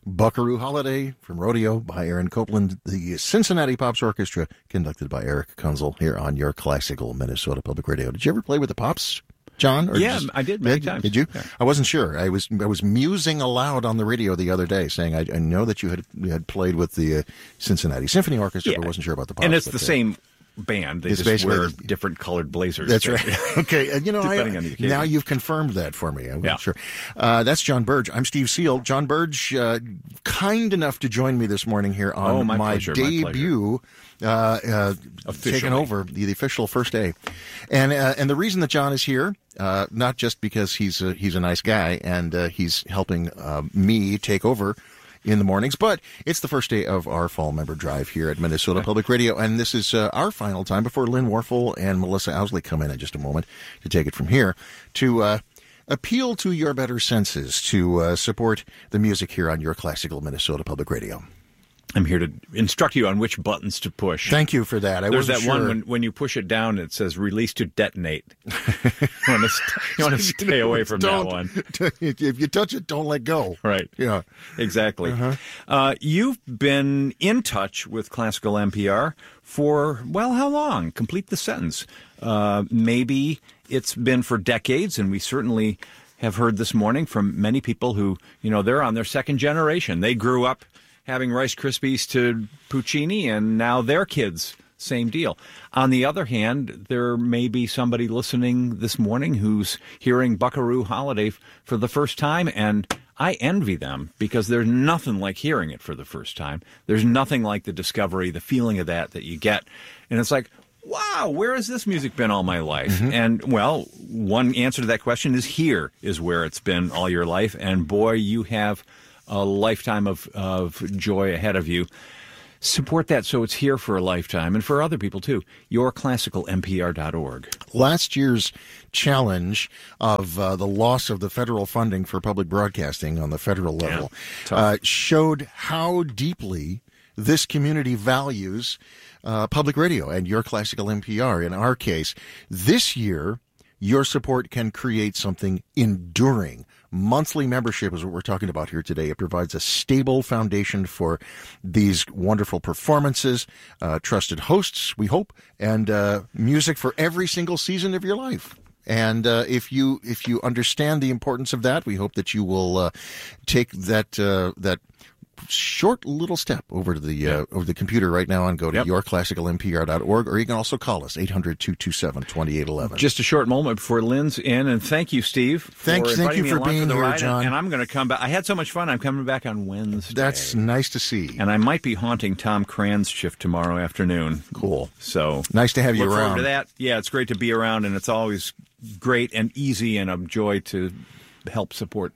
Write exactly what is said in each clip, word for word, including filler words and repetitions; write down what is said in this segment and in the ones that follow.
Buckaroo Holiday from Rodeo by Aaron Copland, the Cincinnati Pops Orchestra, conducted by Eric Kunzel here on your classical Minnesota Public Radio. Did you ever play with the Pops, John? Or yeah, just, I did many did, times. Did you? Yeah. I wasn't sure. I was I was musing aloud on the radio the other day, saying I, I know that you had you had played with the uh, Cincinnati Symphony Orchestra, Yeah. but wasn't sure about the Pops. And it's but, the uh, same band. They It's just wear basically- different colored blazers. That's right. Okay, uh, you know, I, Depending on the occasion. now you've confirmed that for me. I'm Yeah. sure. Uh, that's John Burge. I'm Steve Seal. John Burge, uh, kind enough to join me this morning here on Oh, my my pleasure, my debut, uh, uh, Officially. taking over the, the official first day. And uh, and the reason that John is here, uh, not just because he's a, he's a nice guy and uh, he's helping uh, me take over in the mornings, but it's the first day of our fall member drive here at Minnesota Public Radio, and this is uh, our final time before Lynn Warfel and Melissa Owsley come in in just a moment to take it from here to uh, appeal to your better senses to uh, support the music here on your classical Minnesota Public Radio. I'm here to instruct you on which buttons to push. Thank you for that. I There's wasn't that one sure. when, when you push it down, it says release to detonate. you want to, st- you want to stay away from that Don't- one. If you touch it, don't let go. Right. Yeah. Exactly. Uh-huh. Uh, you've been in touch with Classical N P R for, well, how long? Complete the sentence. Uh, maybe it's been for decades, and we certainly have heard this morning from many people who, you know, they're on their second generation. They grew up having Rice Krispies to Puccini, and now their kids, same deal. On the other hand, there may be somebody listening this morning who's hearing Buckaroo Holiday f- for the first time, and I envy them because there's nothing like hearing it for the first time. There's nothing like the discovery, the feeling of that that you get. And it's like, wow, where has this music been all my life? Mm-hmm. And, well, one answer to that question is here is where it's been all your life. And, boy, you have a lifetime of, of joy ahead of you. Support that so it's here for a lifetime, and for other people, too. your classical N P R dot org. Last year's challenge of uh, the loss of the federal funding for public broadcasting on the federal level tough. uh, showed how deeply this community values uh, public radio and your classical N P R. In our case, this year, your support can create something enduring. Monthly membership is what we're talking about here today. It provides a stable foundation for these wonderful performances, uh, trusted hosts, we hope, and uh, music for every single season of your life. And uh, if you if you understand the importance of that, we hope that you will uh, take that uh, that short little step over to the uh, over the computer right now and go to Yep. your classical N P R dot org, or you can also call us eight hundred, two two seven, two eight one one. Just a short moment before Lynn's in, and thank you, Steve. Thank- for thank inviting you me for along being the here, ride, John. And I'm going to come back. I had so much fun. I'm coming back on Wednesday. That's nice to see. And I might be haunting Tom Cran's shift tomorrow afternoon. Cool. So Nice to have you look forward around. to that. Yeah, it's great to be around, and it's always great and easy and a joy to help support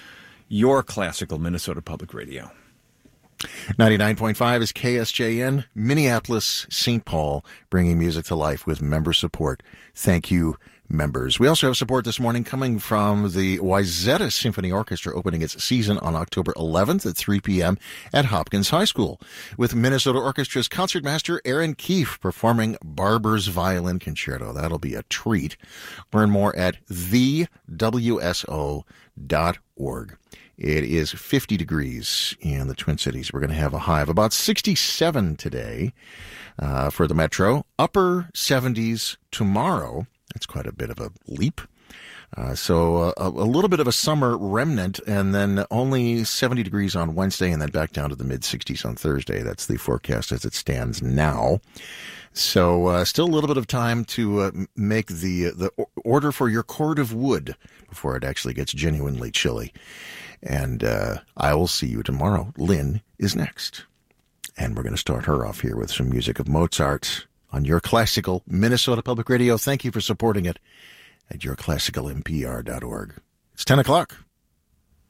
your classical Minnesota Public Radio. ninety-nine point five is K S J N, Minneapolis, Saint Paul, bringing music to life with member support. Thank you, members. We also have support this morning coming from the Wayzata Symphony Orchestra, opening its season on October eleventh at three p.m. at Hopkins High School, with Minnesota Orchestra's concertmaster Aaron Keefe performing Barber's Violin Concerto. That'll be a treat. Learn more at the w s o dot org. It is fifty degrees in the Twin Cities. We're going to have a high of about sixty-seven today uh, for the metro. Upper seventies tomorrow. That's quite a bit of a leap. Uh, so uh, a, a little bit of a summer remnant, and then only seventy degrees on Wednesday, and then back down to the mid-sixties on Thursday. That's the forecast as it stands now. So uh, still a little bit of time to uh, make the the order for your cord of wood before it actually gets genuinely chilly. And uh, I will see you tomorrow. Lynn is next. And we're going to start her off here with some music of Mozart on your classical Minnesota Public Radio. Thank you for supporting it at your classical N P R dot org. It's ten o'clock.